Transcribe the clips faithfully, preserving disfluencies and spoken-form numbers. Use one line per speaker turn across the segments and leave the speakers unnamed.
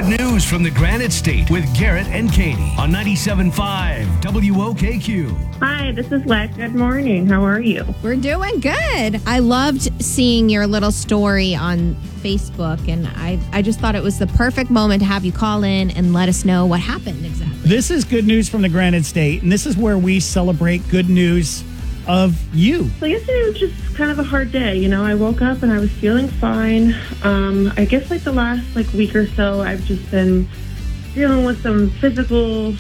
Good news from the Granite State with Garrett and Katie on ninety-seven point five W O K Q.
Hi, this is Lex. Good morning. How are you?
We're doing good. I loved seeing your little story on Facebook, and I, I just thought it was the perfect moment to have you call in and let us know what happened exactly.
This is Good News from the Granite State, and this is where we celebrate good news of you.
So yesterday was just kind of a hard day. You know, I woke up and I was feeling fine. Um, I guess like the last like week or so, I've just been dealing with some physical,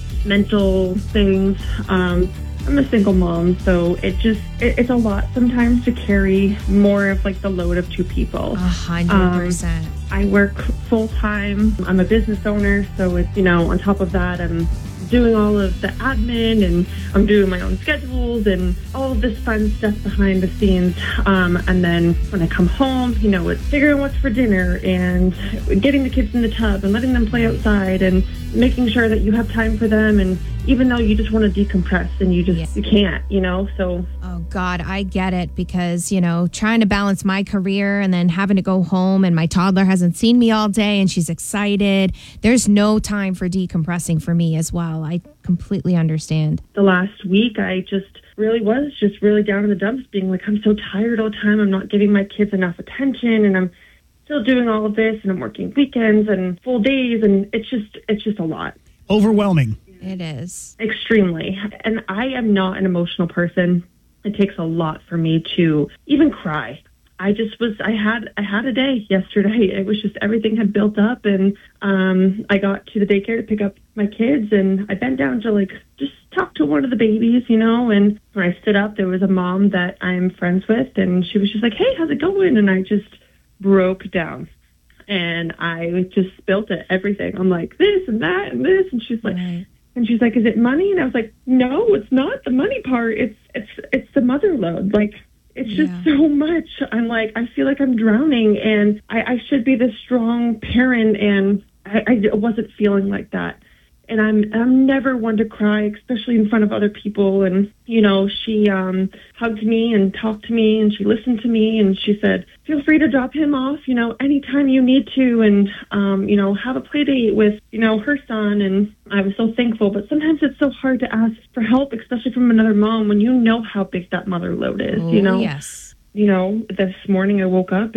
mental things. Um, I'm a single mom, so it just, it, it's a lot sometimes to carry more of like the load of two people.
A hundred percent.
I work full time. I'm a business owner, so it's, you know, on top of that, I'm doing all of the admin and I'm doing my own schedules and all of this fun stuff behind the scenes. Um, and then when I come home, you know, it's figuring what's for dinner and getting the kids in the tub and letting them play outside and making sure that you have time for them. And even though you just want to decompress and you just, yeah. you can't, you know, so.
Oh God, I get it because, you know, trying to balance my career and then having to go home and my toddler hasn't seen me all day and she's excited. There's no time for decompressing for me as well. I completely understand.
The last week, I just really was just really down in the dumps being like, I'm so tired all the time. I'm not giving my kids enough attention and I'm still doing all of this and I'm working weekends and full days and it's just, it's just a lot.
Overwhelming.
It is.
Extremely. And I am not an emotional person. It takes a lot for me to even cry. I just was, I had, I had a day yesterday. It was just, everything had built up and um, I got to the daycare to pick up my kids and I bent down to like, just talk to one of the babies, you know, and when I stood up, there was a mom that I'm friends with and she was just like, hey, how's it going? And I just broke down and I just spilled it, everything. I'm like, this and that and this. And she's like,
Right.
And she's like, is it money? And I was like, no, it's not the money part. It's, it's, it's the mother load. Like, it's just
Yeah.
so much. I'm like, I feel like I'm drowning and I, I should be this strong parent. And I, I wasn't feeling like that. And I'm, I'm never one to cry, especially in front of other people. And, you know, she um, hugged me and talked to me and she listened to me and she said, feel free to drop him off, you know, anytime you need to. And, um, you know, have a play date with, you know, her son. And I was so thankful. But sometimes it's so hard to ask for help, especially from another mom when you know how big that mother load is,
Oh,
you know.
yes.
You know, this morning I woke up